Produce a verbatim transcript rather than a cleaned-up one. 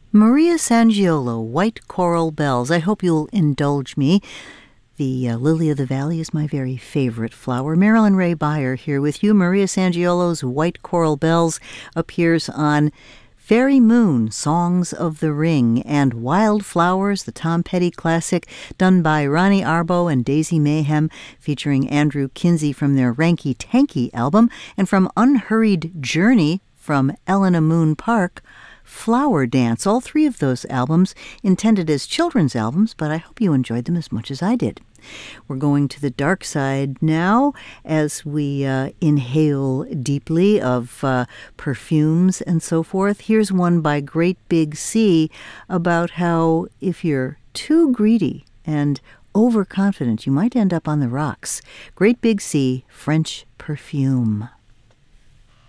Maria Sangiolo, White Coral Bells. I hope you'll indulge me. The uh, lily of the valley is my very favorite flower. Marilyn Ray Beyer here with you. Maria Sangiolo's White Coral Bells appears on Fairy Moon, Songs of the Ring, and Wildflowers, the Tom Petty classic, done by Ronnie Arbo and Daisy Mayhem, featuring Andrew Kinsey from their Ranky Tanky album, and from Unhurried Journey from Elena Moon Park, Flower Dance. All three of those albums intended as children's albums, but I hope you enjoyed them as much as I did. We're going to the dark side now as we uh, inhale deeply of uh, perfumes and so forth. Here's one by Great Big Sea about how if you're too greedy and overconfident, you might end up on the rocks. Great Big Sea, French Perfume.